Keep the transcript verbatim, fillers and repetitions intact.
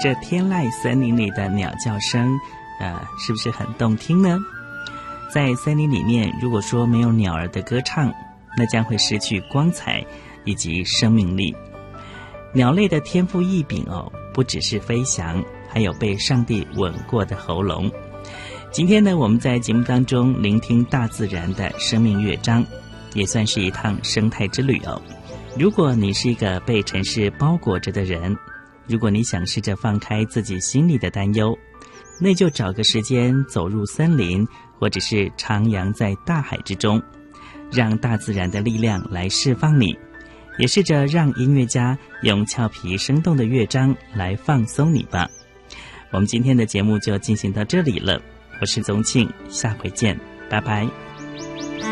这天籁森林里的鸟叫声，呃，是不是很动听呢？在森林里面，如果说没有鸟儿的歌唱，那将会失去光彩以及生命力。鸟类的天赋异禀哦，不只是飞翔，还有被上帝吻过的喉咙。今天呢，我们在节目当中聆听大自然的生命乐章，也算是一趟生态之旅哦。如果你是一个被城市包裹着的人，如果你想试着放开自己心里的担忧，那就找个时间走入森林，或者是徜徉在大海之中，让大自然的力量来释放你，也试着让音乐家用俏皮生动的乐章来放松你吧。我们今天的节目就进行到这里了，我是宗庆，下回见，拜拜。